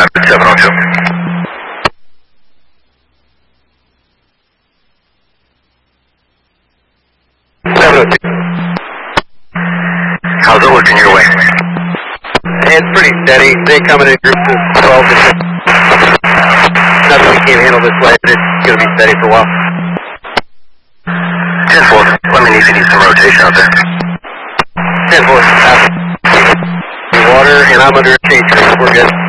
Rapid 702. How's it looking your way? It's pretty steady. They coming in groups of 12 to 6. Nothing we can't handle this way, but it's going to be steady for a while. 10-4, let me know if you need some rotation out there. 10-4, water, and I'm under a chaser. We're good.